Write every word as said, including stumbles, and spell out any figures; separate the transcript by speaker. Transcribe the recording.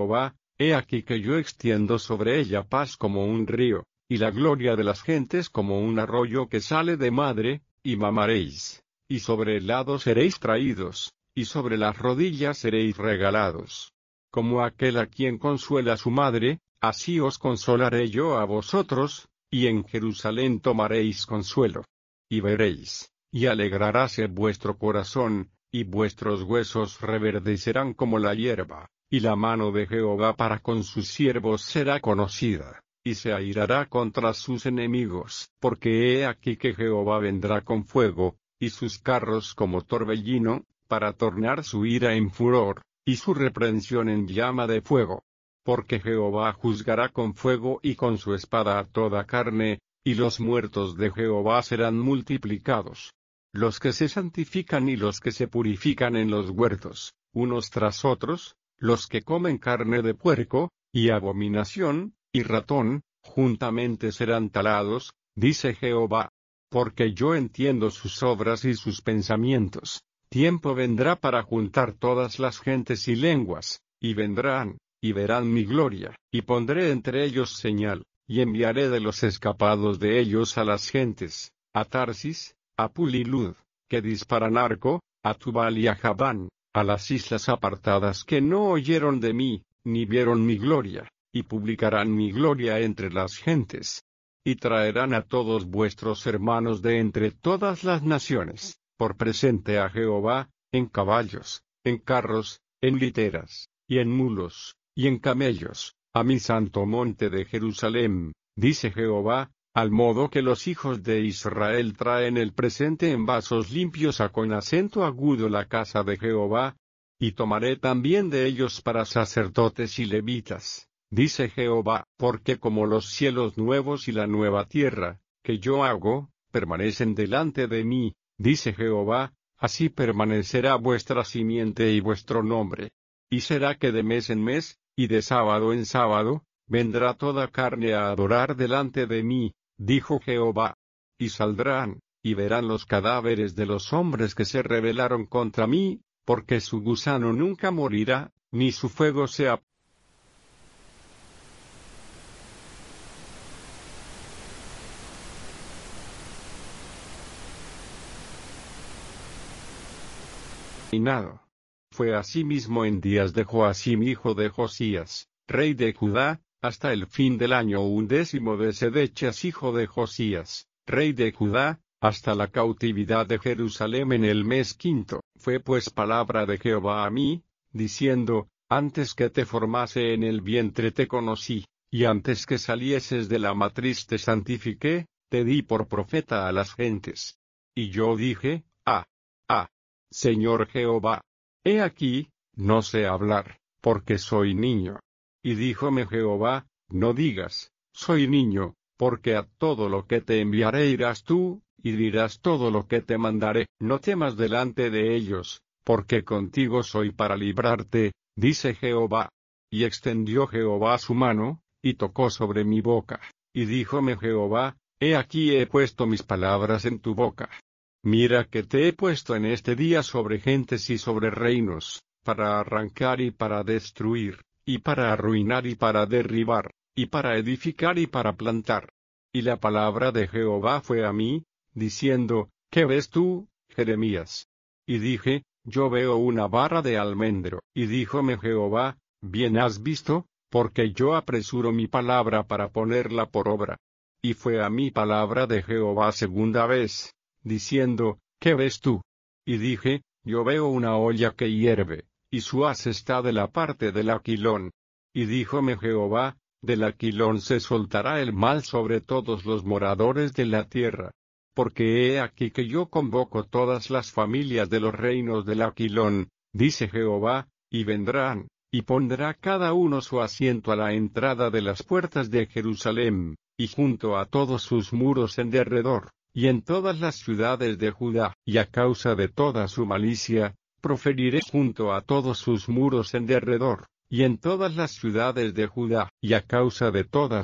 Speaker 1: Jehová, he aquí que yo extiendo sobre ella paz como un río, y la gloria de las gentes como un arroyo que sale de madre, y mamaréis, y sobre el lado seréis traídos, y sobre las rodillas seréis regalados. Como aquel a quien consuela su madre, así os consolaré yo a vosotros, y en Jerusalén tomaréis consuelo. Y veréis, y alegraráse vuestro corazón, y vuestros huesos reverdecerán como la hierba, y la mano de Jehová para con sus siervos será conocida, y se airará contra sus enemigos. Porque he aquí que Jehová vendrá con fuego, y sus carros como torbellino, para tornar su ira en furor, y su reprensión en llama de fuego. Porque Jehová juzgará con fuego y con su espada a toda carne, y los muertos de Jehová serán multiplicados. Los que se santifican y los que se purifican en los huertos, unos tras otros, los que comen carne de puerco, y abominación, y ratón, juntamente serán talados, dice Jehová. Porque yo entiendo sus obras y sus pensamientos. Tiempo vendrá para juntar todas las gentes y lenguas, y vendrán, y verán mi gloria, y pondré entre ellos señal, y enviaré de los escapados de ellos a las gentes, a Tarsis, a Pulilud, que disparan arco, a Tubal y a Javán, a las islas apartadas que no oyeron de mí, ni vieron mi gloria, y publicarán mi gloria entre las gentes. Y traerán a todos vuestros hermanos de entre todas las naciones, por presente a Jehová, en caballos, en carros, en literas, y en mulos, y en camellos, a mi santo monte de Jerusalén, dice Jehová, al modo que los hijos de Israel traen el presente en vasos limpios a con acento agudo la casa de Jehová, y tomaré también de ellos para sacerdotes y levitas, dice Jehová, porque como los cielos nuevos y la nueva tierra, que yo hago, permanecen delante de mí, dice Jehová, así permanecerá vuestra simiente y vuestro nombre. Y será que de mes en mes, y de sábado en sábado, vendrá toda carne a adorar delante de mí, dijo Jehová. Y saldrán, y verán los cadáveres de los hombres que se rebelaron contra mí, porque su gusano nunca morirá, ni su fuego se apagará. Fue asimismo en días de Joacim hijo de Josías, rey de Judá, hasta el fin del año undécimo de Sedechas hijo de Josías, rey de Judá, hasta la cautividad de Jerusalén en el mes quinto. Fue pues palabra de Jehová a mí, diciendo, antes que te formase en el vientre te conocí, y antes que salieses de la matriz te santifiqué, te di por profeta a las gentes. Y yo dije, ah, ah, Señor Jehová, he aquí, no sé hablar, porque soy niño. Y díjome Jehová, no digas, soy niño, porque a todo lo que te enviaré irás tú, y dirás todo lo que te mandaré. No temas delante de ellos, porque contigo soy para librarte, dice Jehová. Y extendió Jehová su mano, y tocó sobre mi boca, y díjome Jehová, he aquí he puesto mis palabras en tu boca. Mira que te he puesto en este día sobre gentes y sobre reinos, para arrancar y para destruir, y para arruinar y para derribar, y para edificar y para plantar. Y la palabra de Jehová fue a mí, diciendo, ¿qué ves tú, Jeremías? Y dije, yo veo una vara de almendro. Y díjome Jehová, bien has visto, porque yo apresuro mi palabra para ponerla por obra. Y fue a mí palabra de Jehová segunda vez, diciendo, ¿qué ves tú? Y dije, yo veo una olla que hierve, y su haz está de la parte del aquilón. Y díjome Jehová, del aquilón se soltará el mal sobre todos los moradores de la tierra. Porque he aquí que yo convoco todas las familias de los reinos del aquilón, dice Jehová, y vendrán, y pondrá cada uno su asiento a la entrada de las puertas de Jerusalén, y junto a todos sus muros en derredor, y en todas las ciudades de Judá, y a causa de toda su malicia, proferiré junto a todos sus muros en derredor, y en todas las ciudades de Judá, y a causa de toda